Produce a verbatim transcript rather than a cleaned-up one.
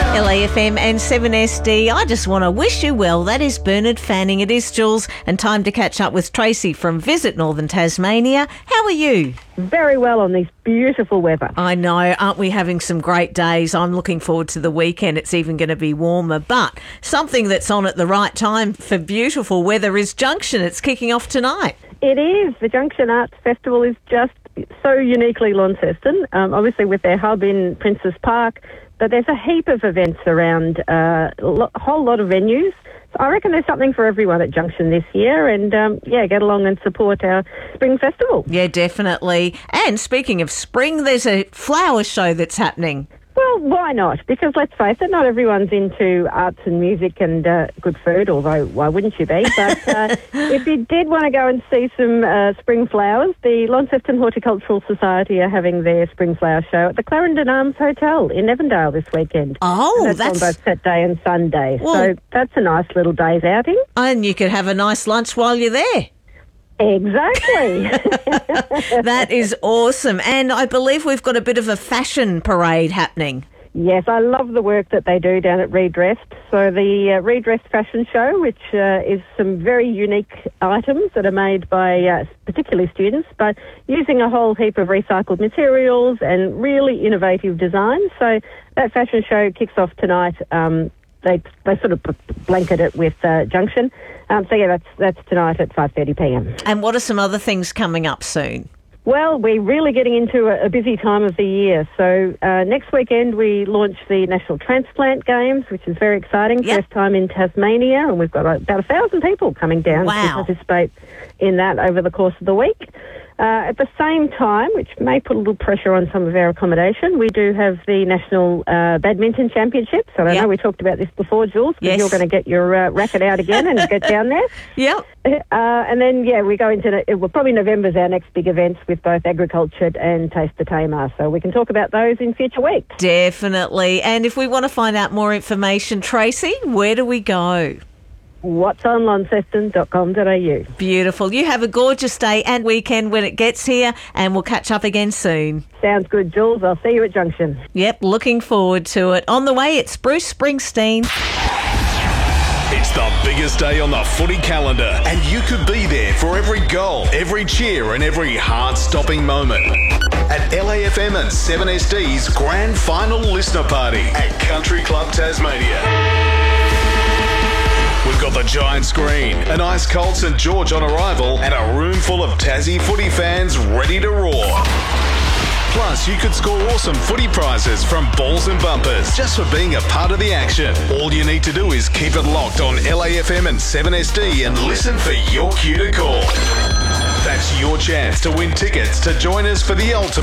L A F M and seven S D, I just want to wish you well. That is Bernard Fanning. It is Jules, and time to catch up with Tracy from Visit Northern Tasmania. How are you? Very well on this beautiful weather. I know, aren't we having some great days? I'm looking forward to the weekend. It's even going to be warmer, but something that's on at the right time for beautiful weather is Junction. It's kicking off tonight. It is. The Junction Arts Festival is just so uniquely Launceston, um, obviously with their hub in Princes Park, but there's a heap of events around, uh, a whole lot of venues. So I reckon there's something for everyone at Junction this year, and um, yeah, get along and support our Spring Festival. Yeah, definitely. And speaking of spring, there's a flower show that's happening. Well, why not? Because let's face it, not everyone's into arts and music and uh, good food, although why wouldn't you be? But uh, if you did want to go and see some uh, spring flowers, the Launceston Horticultural Society are having their spring flower show at the Clarendon Arms Hotel in Evandale this weekend. Oh, and that's, that's on both Saturday and Sunday. Well, so that's a nice little day's outing. And you could have a nice lunch while you're there. Exactly. That is awesome. And I believe we've got a bit of a fashion parade happening. Yes, I love the work that they do down at Redressed. So the uh, Redressed Fashion Show, which uh, is some very unique items that are made by uh, particularly students, but using a whole heap of recycled materials and really innovative designs. So that fashion show kicks off tonight. Um, they they sort of blanket it with uh, Junction. Um, so yeah, that's that's tonight at five thirty p m. And what are some other things coming up soon? Well, we're really getting into a, a busy time of the year. So uh, next weekend we launch the National Transplant Games, which is very exciting. Yep. First time in Tasmania, and we've got about a thousand people coming down Wow. to participate in that over the course of the week. Uh, at the same time, which may put a little pressure on some of our accommodation, we do have the National uh, Badminton Championships. And I Yep. know we talked about this before, Jules, because Yes. you're going to get your uh, racket out again and get down there. Yep. Uh, and then, yeah, we go into, it, well, probably November's our next big events with both Agriculture and Taste the Tamar. So we can talk about those in future weeks. Definitely. And if we want to find out more information, Tracy, where do we go? what's on launceston dot com dot a u. Beautiful. You have a gorgeous day and weekend when it gets here, and we'll catch up again soon. Sounds good, Jules. I'll see you at Junction. Yep, looking forward to it. On the way, it's Bruce Springsteen. It's the biggest day on the footy calendar, and you could be there for every goal, every cheer, and every heart-stopping moment. At L A F M and seven S D's Grand Final Listener Party at Country Club Tasmania. We've got the giant screen, an ice-cold St George on arrival, and a room full of Tassie footy fans ready to roar. Plus, you could score awesome footy prizes from balls and bumpers just for being a part of the action. All you need to do is keep it locked on L A F M and seven S D and listen for your cue to call. That's your chance to win tickets to join us for the ultimate